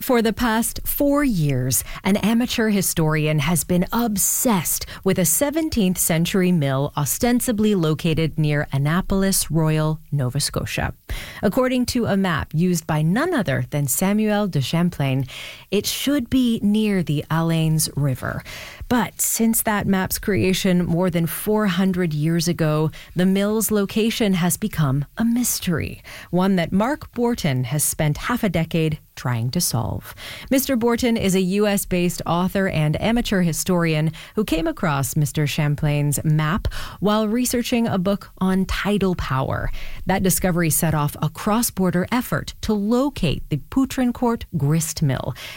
For the past 4 years, an amateur historian has been obsessed with a 17th century mill ostensibly located near Annapolis Royal, Nova Scotia. According to a map used by none other than Samuel de Champlain, it should be near the Alains River. But since that map's creation more than 400 years ago, the mill's location has become a mystery, one that Mark Borton has spent half a decade trying to solve. Mr. Borton is a U.S.-based author and amateur historian who came across Mr. Champlain's map while researching a book on tidal power. That discovery set off a cross-border effort to locate the Poutrincourt grist mill.